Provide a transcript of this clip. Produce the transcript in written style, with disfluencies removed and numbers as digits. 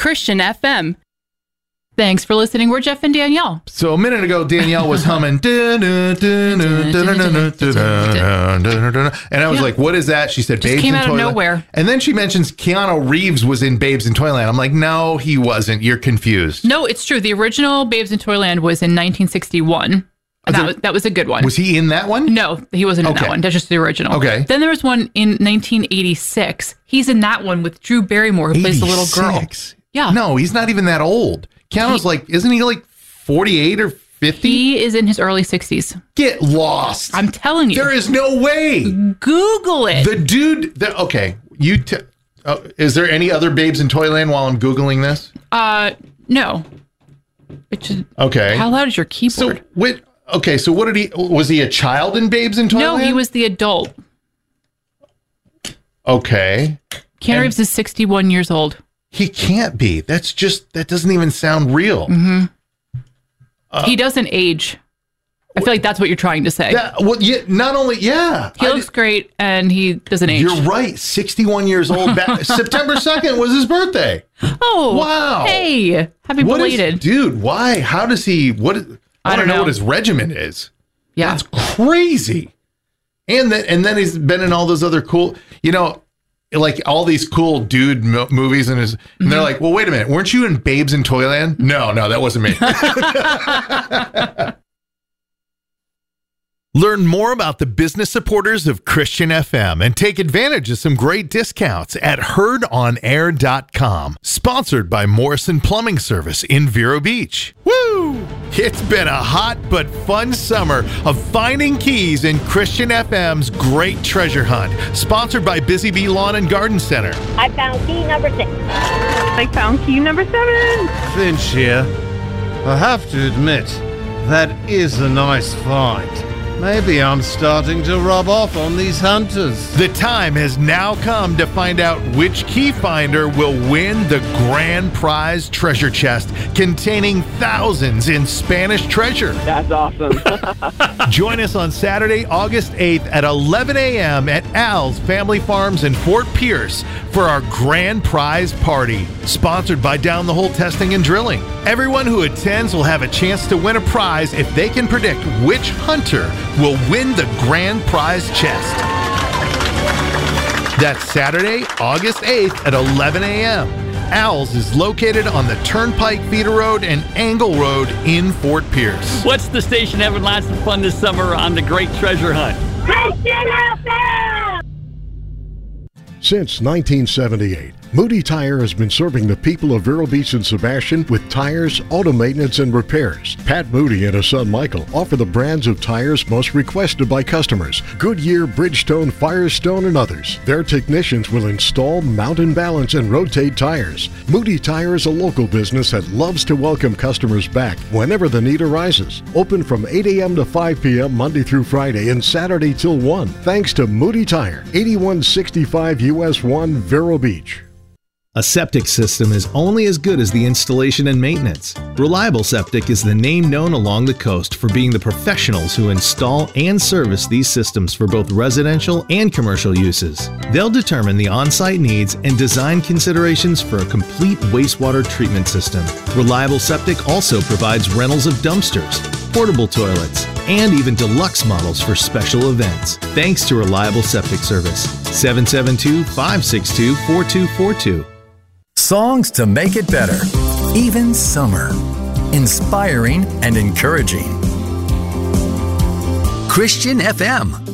Christian FM. Thanks for listening. We're Jeff and Danielle. So a minute ago, Danielle was humming, and I was like, what is that? She said, Just Babes came in out of Toyland. nowhere. And then she mentions Keanu Reeves was in Babes in Toyland. I'm like, no, he wasn't. You're confused. No, it's true. The original Babes in Toyland was in 1961. That was a good one. Was he in that one? No, he wasn't in that one. That's just the original. Okay. Then there was one in 1986. He's in that one with Drew Barrymore, who plays the little girl. 86? Yeah. No, he's not even that old. Keanu's isn't he like 48 or 50? He is in his early 60s. Get lost. I'm telling you. There is no way. Google it. The dude, okay. Is there any other Babes in Toyland while I'm Googling this? No. Okay. How loud is your keyboard? So what was he a child in Babes in Toyland? No, he was the adult. Okay. Keanu Reeves is 61 years old. He can't be. That doesn't even sound real. Mm-hmm. He doesn't age. I feel like that's what you're trying to say. He looks great and he doesn't age. You're right. 61 years old. September 2nd was his birthday. Oh. Wow. Hey. Happy belated. Dude, why? How does he, I don't know what his regimen is. Yeah. That's crazy. And then he's been in all those other cool, like all these cool dude movies and they're like, well, wait a minute. Weren't you in Babes in Toyland? No, that wasn't me. Learn more about the business supporters of Christian FM and take advantage of some great discounts at heardonair.com. Sponsored by Morrison Plumbing Service in Vero Beach. Woo! It's been a hot but fun summer of finding keys in Christian FM's Great Treasure Hunt. Sponsored by Busy Bee Lawn and Garden Center. I found key number 6. I found key number 7. Finch here. I have to admit, that is a nice find. Maybe I'm starting to rub off on these hunters. The time has now come to find out which key finder will win the grand prize treasure chest containing thousands in Spanish treasure. That's awesome. Join us on Saturday, August 8th at 11 a.m. at Al's Family Farms in Fort Pierce for our grand prize party. Sponsored by Down the Hole Testing and Drilling. Everyone who attends will have a chance to win a prize if they can predict which hunter will win the grand prize chest. That's Saturday, August 8th at 11 a.m. Al's is located on the Turnpike Feeder Road and Angle Road in Fort Pierce. What's the station having lots of fun this summer on the Great Treasure Hunt? Christian FM! Since 1978, Moody Tire has been serving the people of Vero Beach and Sebastian with tires, auto maintenance, and repairs. Pat Moody and his son Michael offer the brands of tires most requested by customers: Goodyear, Bridgestone, Firestone, and others. Their technicians will install, mount and balance, and rotate tires. Moody Tire is a local business that loves to welcome customers back whenever the need arises. Open from 8 a.m. to 5 p.m. Monday through Friday and Saturday till 1. Thanks to Moody Tire, 8165 US 1, Vero Beach. A septic system is only as good as the installation and maintenance. Reliable Septic is the name known along the coast for being the professionals who install and service these systems for both residential and commercial uses. They'll determine the on-site needs and design considerations for a complete wastewater treatment system. Reliable Septic also provides rentals of dumpsters, portable toilets, and even deluxe models for special events. Thanks to Reliable Septic Service. 772-562-4242. Songs to make it better, even summer. Inspiring and encouraging. Christian FM.